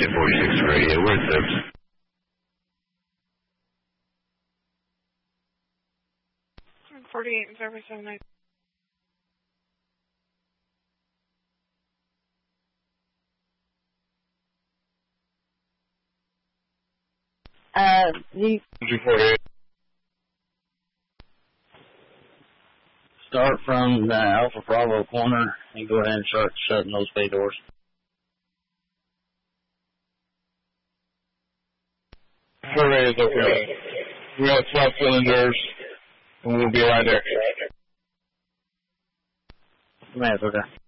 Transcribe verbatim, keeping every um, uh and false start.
Jet forty-six radio, where's service? forty-eight in service seven nine. Uh, you two forty-eight. Start from the Alpha Bravo corner and go ahead and start shutting those bay doors. Survey is okay. We got twelve cylinders, and we'll be right there. Man, okay.